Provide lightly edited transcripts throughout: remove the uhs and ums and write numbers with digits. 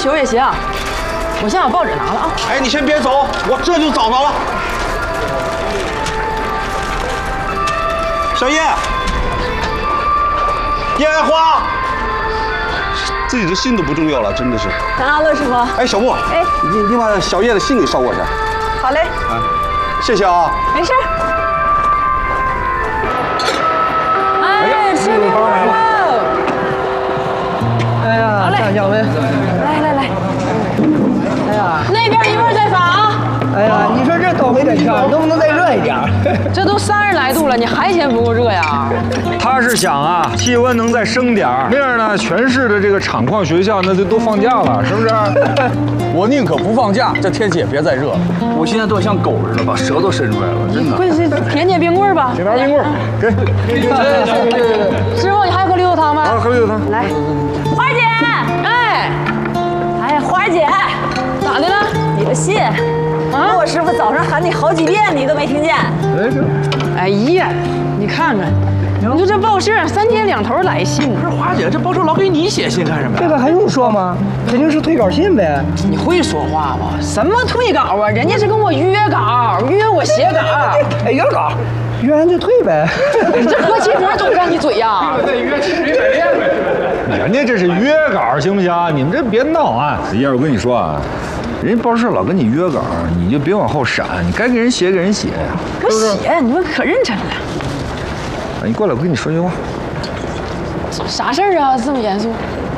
球也行。我先把报纸拿了啊。 哎，你先别走，我这就找着了。小叶，叶爱花，自己的信都不重要了，真的是。 拿了是吗？ 哎，小木， 哎， 你把小叶的信给捎过去。 好嘞。 啊，谢谢啊。 没事。 哎，吃冰棍了。 哎呀，酱香味。 来。 哎呀， 那边一会儿再发啊。 哎呀，你说这倒霉的天，能不能再热一点？ 这都30来度了，你还嫌不够热呀？ 他是想啊，气温能再升点儿，那样呢，全市的这个厂矿学校那就都放假了，是不是？ 我宁可不放假，这天气也别再热了。我现在都像狗似的，把舌头伸出来了，真的。 快舔舔冰棍吧。 给拿冰棍，给。 师傅，你还喝绿豆汤吗？ 啊，喝绿豆汤。 来，花姐，哎，花姐， 咋的了？ 你的信，骆师傅早上喊你好几遍，你都没听见。 哎呀，你看看，你说这报社3天2头来信， 不是花姐，这报社老给你写信干什么呀？ 这个还用说吗？肯定是退稿信呗。 你会说话吗？什么退稿啊？人家是跟我约稿，约我写稿。 哎，约稿，约完就退呗。 你这喝汽水总占你嘴呀？ 约70、100遍呗。 人家这是约稿，行不行？你们这别闹啊！燕儿，我跟你说啊，人家报社老跟你约稿，你就别往后闪，你该给人写给人写呀。 我写，你们可认真了。 你过来，我跟你说句话。 啥事儿啊？这么严肃？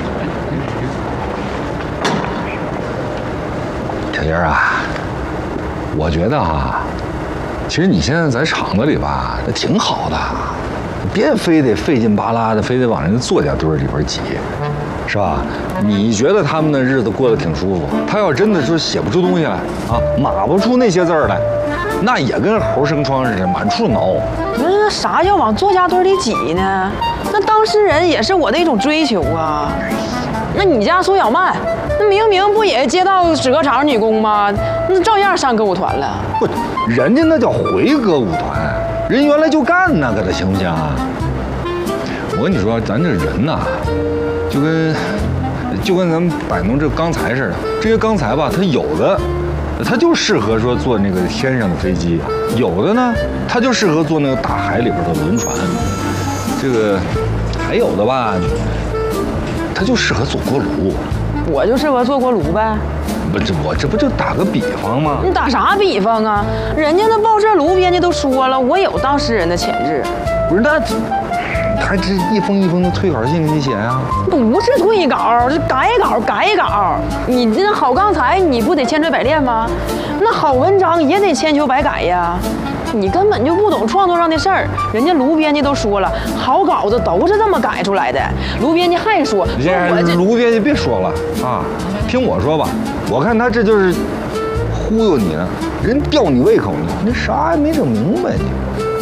小燕儿啊，我觉得啊，其实你现在在厂子里吧，那挺好的，别非得费劲巴拉的，非得往人家作家堆里边挤，是吧？你觉得他们的日子过得挺舒服，他要真的说写不出东西来啊，码不出那些字儿来，那也跟猴生疮似的，满处挠。 那啥叫往作家堆里挤呢？那当事人也是我的一种追求啊。那你家苏小曼，那明明不也接到纸壳厂女工吗？那照样上歌舞团了。 不，人家那叫回歌舞团，人原来就干那个的，行不行？我跟你说，咱这人呐，就跟咱们摆弄这钢材似的，这些钢材吧，它有的，它就适合说坐那个天上的飞机，有的呢，它就适合坐那个大海里边的轮船，这个还有的吧，它就适合做锅炉。 我就适合做锅炉呗。 不，这不就打个比方吗？ 你打啥比方啊？人家那报社卢编辑都说了，我有当事人的潜质。 不是那。还这一封一封的退稿信给你写呀？ 不是退稿，是改稿。你这好钢材，你不得千锤百炼吗？那好文章也得千修百改呀。你根本就不懂创作上的事儿。人家卢编辑都说了，好稿子都是这么改出来的。卢编辑还说， 卢编辑别说了啊，听我说吧，我看他这就是忽悠你呢，人吊你胃口呢，你啥也没整明白你。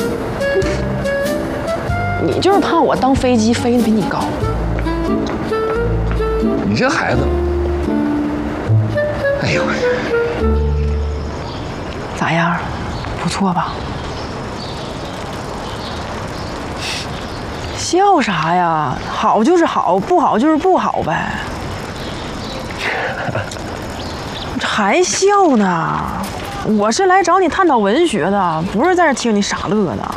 你就是怕我当飞机飞得比你高。 你这孩子，哎呦， 咋样？不错吧？笑啥呀？好就是好，不好就是不好呗。还笑呢？我是来找你探讨文学的，不是在这听你傻乐的。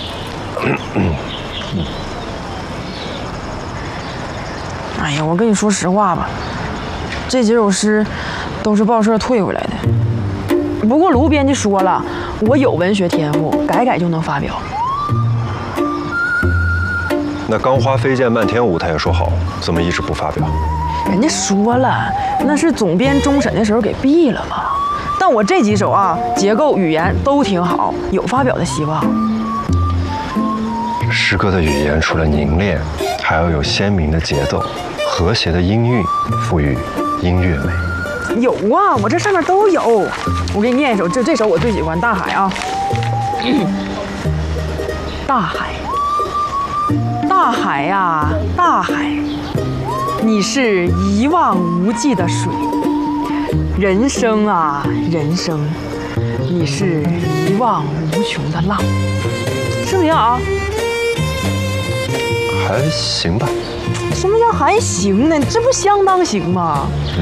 哎呀，我跟你说实话吧，这几首诗都是报社退回来的。不过卢编辑说了，我有文学天赋，改就能发表。 那钢花飞溅漫天舞，他也说好，怎么一直不发表？ 人家说了，那是总编终审的时候给毙了嘛。但我这几首啊，结构语言都挺好，有发表的希望。 诗歌的语言除了凝练，还要有鲜明的节奏、和谐的音韵，赋予音乐美。 有啊，我这上面都有。我给你念一首，这首我最喜欢，《大海》啊。大海，大海呀，大海，你是一望无际的水。人生啊，人生，你是一望无穷的浪。是不是啊？ 还行吧。 什么叫还行呢？这不相当行吗？